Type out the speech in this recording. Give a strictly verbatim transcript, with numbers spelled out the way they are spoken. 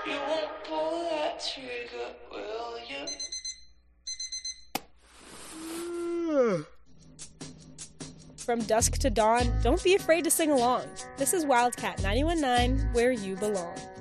You won't pull that trigger, will you? From dusk to dawn, don't be afraid to sing along. This is Wildcat ninety-one point nine, where you belong.